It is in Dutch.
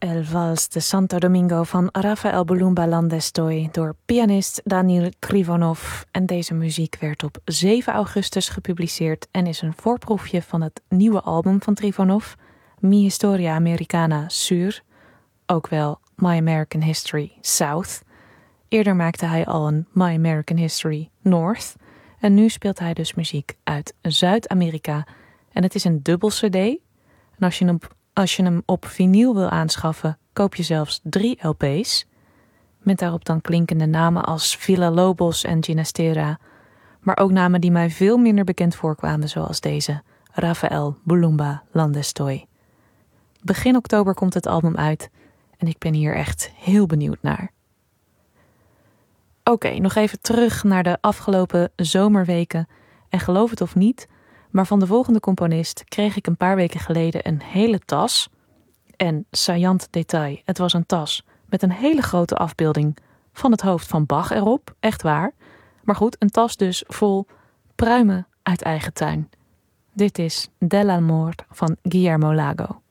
El Vals de Santo Domingo van Rafael Bulumba Landestoy door pianist Daniel Krivonov. En deze muziek werd op 7 augustus gepubliceerd en is een voorproefje van het nieuwe album van Trivonov, Mi Historia Americana Sur, ook wel My American History South. Eerder maakte hij al een My American History North en nu speelt hij dus muziek uit Zuid-Amerika. En het is een dubbel cd. En als je hem op vinyl wil aanschaffen, koop je zelfs 3 LP's. Met daarop dan klinkende namen als Villa Lobos en Ginastera. Maar ook namen die mij veel minder bekend voorkwamen, zoals deze Rafael Bulumba Landestoy. Begin oktober komt het album uit en ik ben hier echt heel benieuwd naar. Oké, nog even terug naar de afgelopen zomerweken. En geloof het of niet, maar van de volgende componist kreeg ik een paar weken geleden een hele tas. En saillant detail, het was een tas met een hele grote afbeelding van het hoofd van Bach erop, echt waar. Maar goed, een tas dus vol pruimen uit eigen tuin. Dit is Dell'Amor van Guillermo Lago.